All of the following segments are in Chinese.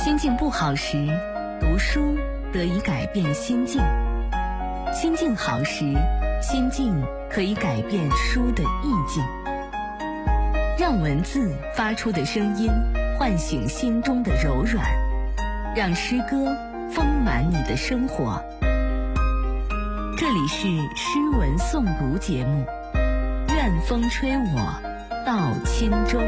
心境不好时，读书得以改变心境；心境好时，心境可以改变书的意境。让文字发出的声音唤醒心中的柔软，让诗歌丰满你的生活。这里是诗文诵读节目，愿风吹我到轻舟。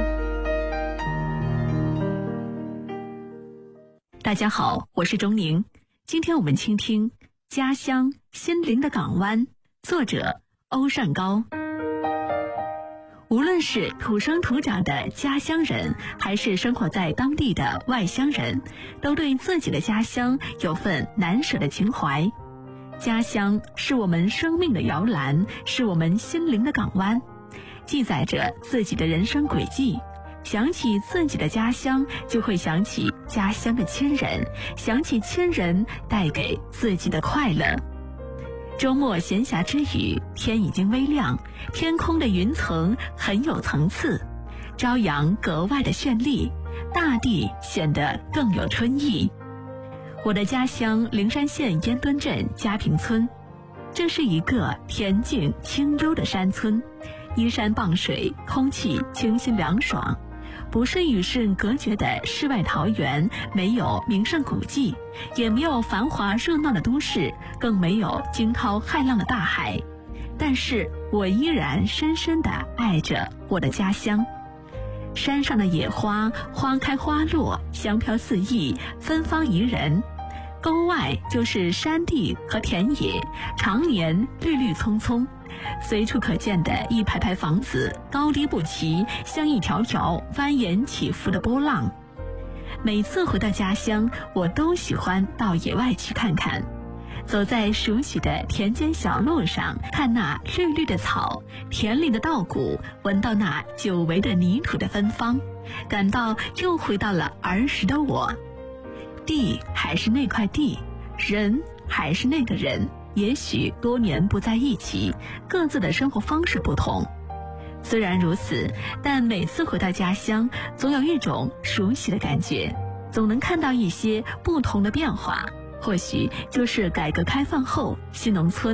大家好，我是钟宁。今天我们倾听《家乡心灵的港湾》，作者欧善高。无论是土生土长的家乡人，还是生活在当地的外乡人，都对自己的家乡有份难舍的情怀。家乡是我们生命的摇篮，是我们心灵的港湾，记载着自己的人生轨迹。想起自己的家乡，就会想起家乡的亲人，想起亲人带给自己的快乐。周末闲暇之余，天已经微亮，天空的云层很有层次，朝阳格外的绚丽，大地显得更有春意。我的家乡灵山县烟墩镇嘉平村，这是一个恬静清幽的山村，依山傍水，空气清新凉爽。不是与世隔绝的世外桃源，没有名胜古迹，也没有繁华热闹的都市，更没有惊涛骇浪的大海。但是我依然深深地爱着我的家乡。山上的野花花开花落，香飘四溢，芬芳宜人。沟外就是山地和田野，常年绿绿葱葱，随处可见的一排排房子高低不齐，像一条条蜿蜒起伏的波浪。每次回到家乡，我都喜欢到野外去看看，走在熟悉的田间小路上，看那绿绿的草，田里的稻谷，闻到那久违的泥土的芬芳，感到又回到了儿时的我。地还是那块地，人还是那个人，也许多年不在一起，各自的生活方式不同。虽然如此，但每次回到家乡，总有一种熟悉的感觉，总能看到一些不同的变化。或许就是改革开放后新农村